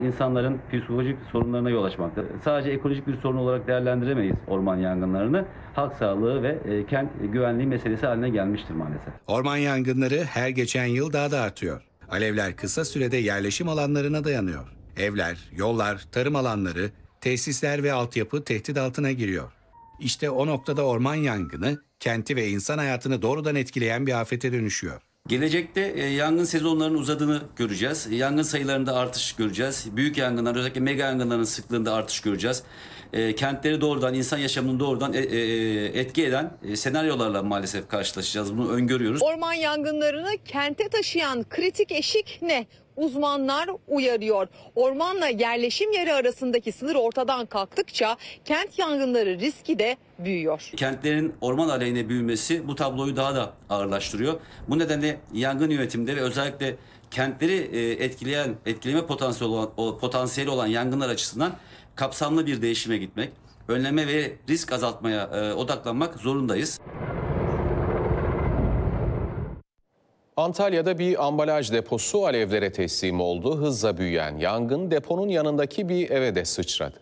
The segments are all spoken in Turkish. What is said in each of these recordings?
İnsanların psikolojik sorunlarına yol açmaktadır. Sadece ekolojik bir sorun olarak değerlendiremeyiz orman yangınlarını. Halk sağlığı ve kent güvenliği meselesi haline gelmiştir maalesef. Orman yangınları her geçen yıl daha da artıyor. Alevler kısa sürede yerleşim alanlarına dayanıyor. Evler, yollar, tarım alanları, tesisler ve altyapı tehdit altına giriyor. İşte o noktada orman yangını kenti ve insan hayatını doğrudan etkileyen bir afete dönüşüyor. Gelecekte yangın sezonlarının uzadığını göreceğiz. Yangın sayılarında artış göreceğiz. Büyük yangınlar, özellikle mega yangınların sıklığında artış göreceğiz. Kentleri doğrudan, insan yaşamını doğrudan etki eden senaryolarla maalesef karşılaşacağız. Bunu öngörüyoruz. Orman yangınlarını kente taşıyan kritik eşik ne? Uzmanlar uyarıyor. Ormanla yerleşim yeri arasındaki sınır ortadan kalktıkça kent yangınları riski de büyüyor. Kentlerin orman aleyhine büyümesi bu tabloyu daha da ağırlaştırıyor. Bu nedenle yangın yönetiminde ve özellikle kentleri etkileme potansiyeli olan yangınlar açısından kapsamlı bir değişime gitmek, önleme ve risk azaltmaya odaklanmak zorundayız. Antalya'da bir ambalaj deposu alevlere teslim oldu. Hızla büyüyen yangın deponun yanındaki bir eve de sıçradı.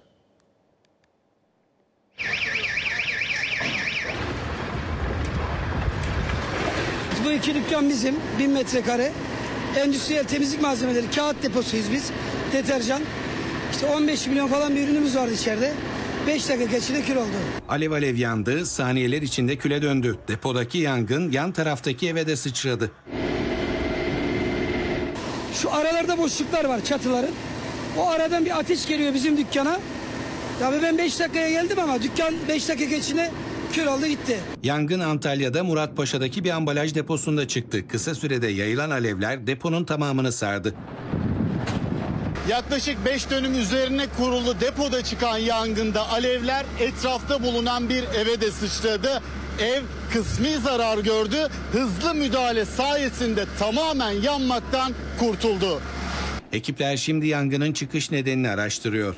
Bu iki dükkan bizim, 1000 metrekare. Endüstriyel temizlik malzemeleri, kağıt deposuyuz biz. Deterjan. İşte 15 milyon falan bir ürünümüz vardı içeride. 5 dakika içinde kül oldu. Alev alev yandı, saniyeler içinde küle döndü. Depodaki yangın yan taraftaki eve de sıçradı. Şu aralarda boşluklar var, çatıların. O aradan bir ateş geliyor bizim dükkana. Tabii ben 5 dakikaya geldim ama dükkan 5 dakika içinde kül oldu gitti. Yangın Antalya'da Muratpaşa'daki bir ambalaj deposunda çıktı. Kısa sürede yayılan alevler deponun tamamını sardı. Yaklaşık 5 dönüm üzerine kurulu depoda çıkan yangında alevler etrafta bulunan bir eve de sıçradı. Ev kısmi zarar gördü. Hızlı müdahale sayesinde tamamen yanmaktan kurtuldu. Ekipler şimdi yangının çıkış nedenini araştırıyor.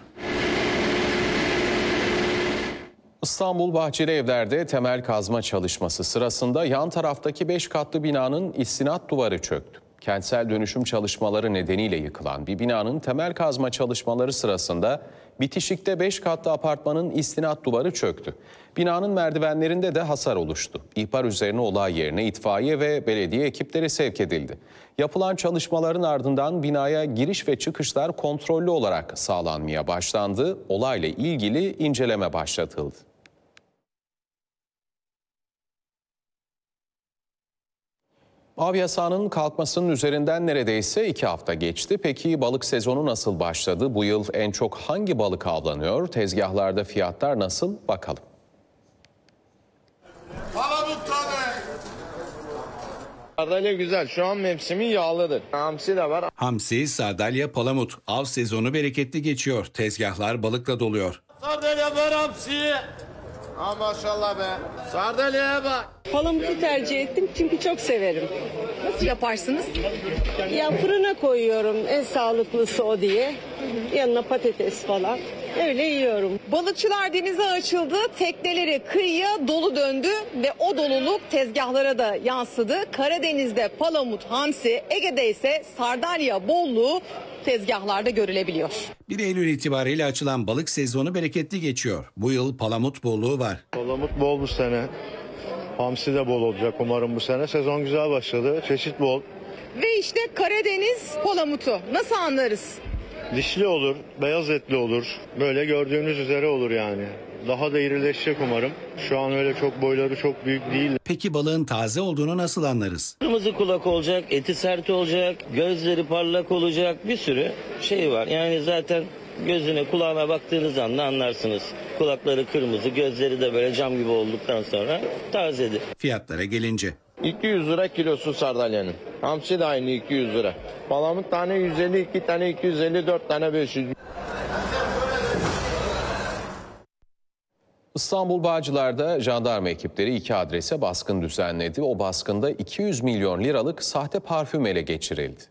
İstanbul Bahçeli Evler'de temel kazma çalışması sırasında yan taraftaki 5 katlı binanın istinat duvarı çöktü. Kentsel dönüşüm çalışmaları nedeniyle yıkılan bir binanın temel kazma çalışmaları sırasında bitişikte 5 katlı apartmanın istinat duvarı çöktü. Binanın merdivenlerinde de hasar oluştu. İhbar üzerine olay yerine itfaiye ve belediye ekipleri sevk edildi. Yapılan çalışmaların ardından binaya giriş ve çıkışlar kontrollü olarak sağlanmaya başlandı. Olayla ilgili inceleme başlatıldı. Av yasağının kalkmasının üzerinden neredeyse 2 hafta geçti. Peki balık sezonu nasıl başladı? Bu yıl en çok hangi balık avlanıyor? Tezgahlarda fiyatlar nasıl? Bakalım. Sardalya güzel. Şu an mevsimin yağlıdır. Hamsi de var. Hamsi, sardalya, palamut. Av sezonu bereketli geçiyor. Tezgahlar balıkla doluyor. Sardalya var hamsi. Ha maşallah be. Sardalya'ya bak. Palamutu tercih ettim çünkü çok severim. Nasıl yaparsınız? Ya fırına koyuyorum en sağlıklısı o diye. Yanına patates falan. Öyle yiyorum. Balıkçılar denize açıldı, tekneleri kıyıya dolu döndü ve o doluluk tezgahlara da yansıdı. Karadeniz'de palamut, hamsi, Ege'de ise sardalya bolluğu tezgahlarda görülebiliyor. 1 Eylül itibariyle açılan balık sezonu bereketli geçiyor. Bu yıl palamut bolluğu var. Palamut bol bu sene. Hamsi de bol olacak umarım bu sene. Sezon güzel başladı. Çeşit bol. Ve işte Karadeniz palamutu. Nasıl anlarız? Dişli olur, beyaz etli olur. Böyle gördüğünüz üzere olur yani. Daha da irileşecek umarım. Şu an öyle çok boyları çok büyük değil. Peki balığın taze olduğunu nasıl anlarız? Kırmızı kulak olacak, eti sert olacak, gözleri parlak olacak, bir sürü şey var. Yani zaten gözüne kulağına baktığınız anda anlarsınız. Kulakları kırmızı, gözleri de böyle cam gibi olduktan sonra tazedir. Fiyatlara gelince. 200 lira kilosu sardalyanın. Hamsi de aynı 200 lira. Palamut tane 150, 2 tane 250, 4 tane 500. İstanbul Bağcılar'da jandarma ekipleri 2 adrese baskın düzenledi. O baskında 200 milyon liralık sahte parfüm ele geçirildi.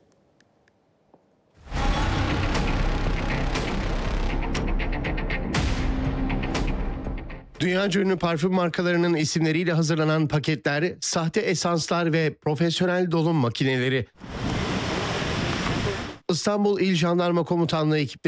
Dünyaca ünlü parfüm markalarının isimleriyle hazırlanan paketler, sahte esanslar ve profesyonel dolum makineleri. İstanbul İl Jandarma Komutanlığı ekipleri